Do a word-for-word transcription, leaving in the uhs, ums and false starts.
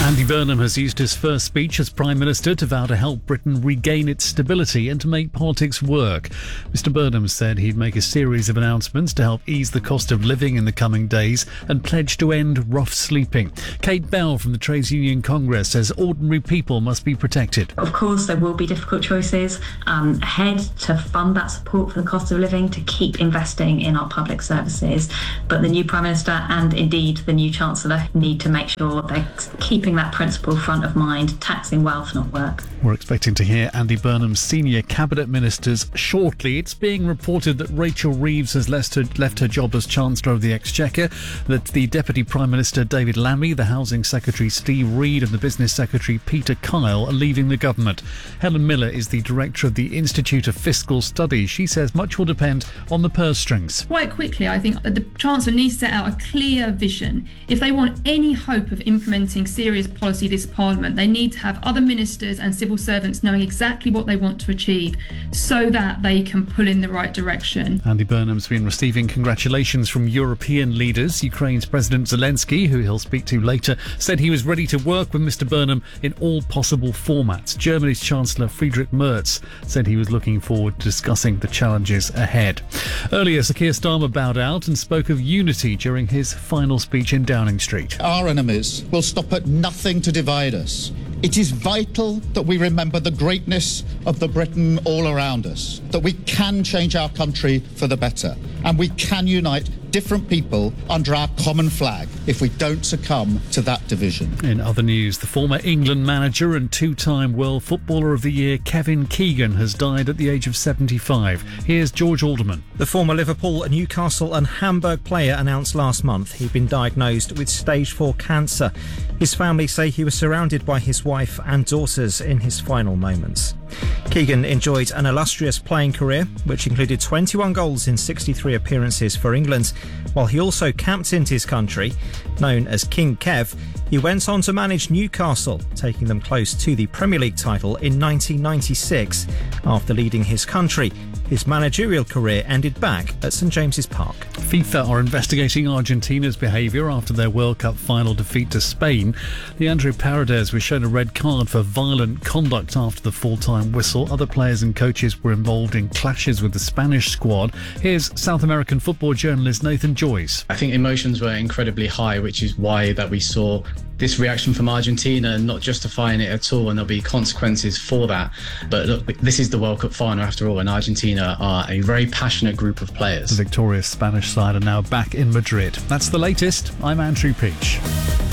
Andy Burnham has used his first speech as Prime Minister to vow to help Britain regain its stability and to make politics work. Mister Burnham said he'd make a series of announcements to help ease the cost of living in the coming days and pledge to end rough sleeping. Kate Bell from the Trades Union Congress says ordinary people must be protected. Of course, there will be difficult choices um, ahead to fund that support for the cost of living, to keep investing in our public services. But the new Prime Minister and indeed the new Chancellor need to make sure they're keeping that principle front of mind, taxing wealth, not work. We're expecting to hear Andy Burnham's senior cabinet ministers shortly. It's being reported that Rachel Reeves has left her, left her job as Chancellor of the Exchequer, that the Deputy Prime Minister David Lammy, the Housing Secretary Steve Reed and the Business Secretary Peter Kyle are leaving the government. Helen Miller is the Director of the Institute of Fiscal Studies. She says much will depend on the purse strings. Quite quickly, I think the Chancellor needs to set out a clear vision. If they want any hope of implementing serious policy this Parliament, they need to have other ministers and civil servants knowing exactly what they want to achieve so that they can pull in the right direction. Andy Burnham's been receiving congratulations from European leaders. Ukraine's President Zelensky, who he'll speak to later, said he was ready to work with Mister Burnham in all possible formats. Germany's Chancellor Friedrich Merz said he was looking forward to discussing the challenges ahead. Earlier, Sir Keir Starmer bowed out and spoke of unity during his final speech in Downing Street. Our enemies will stop at nothing to divide us. It is vital that we remember the greatness of the Britain all around us, that we can change our country for the better, and we can unite different people under our common flag if we don't succumb to that division. In other news, the former England manager and two-time World Footballer of the Year Kevin Keegan has died at the age of seventy-five. Here's George Alderman. The former Liverpool, Newcastle and Hamburg player announced last month he'd been diagnosed with stage four cancer. His family say he was surrounded by his wife and daughters in his final moments. Keegan enjoyed an illustrious playing career, which included twenty-one goals in sixty-three appearances for England. While he also captained his country, known as King Kev, he went on to manage Newcastle, taking them close to the Premier League title in nineteen ninety-six. After leading his country, his managerial career ended back at St James's Park. FIFA are investigating Argentina's behaviour after their World Cup final defeat to Spain. Leandro Paredes was shown a red card for violent conduct after the full-time whistle. Other players and coaches were involved in clashes with the Spanish squad. Here's South American football journalist Nathan Joyce. I think emotions were incredibly high, which is why that we saw this reaction from Argentina, not justifying it at all, and there'll be consequences for that. But look, this is the World Cup final after all, and Argentina are a very passionate group of players. The victorious Spanish side are now back in Madrid. That's the latest. I'm Andrew Peach.